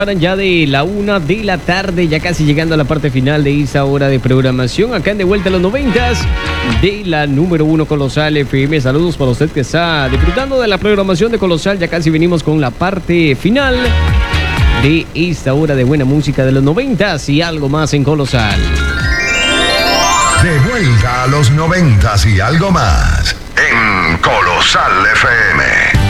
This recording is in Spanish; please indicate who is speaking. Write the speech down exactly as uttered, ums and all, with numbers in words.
Speaker 1: Ya de la una de la tarde, ya casi llegando a la parte final de esa hora de programación. Acá en De Vuelta a los noventas de la número uno Colosal F M. Saludos para usted que está disfrutando de la programación de Colosal. Ya casi venimos con la parte final de esta hora de buena música de los noventas y algo más en Colosal.
Speaker 2: De vuelta a los noventas y algo más en Colosal F M.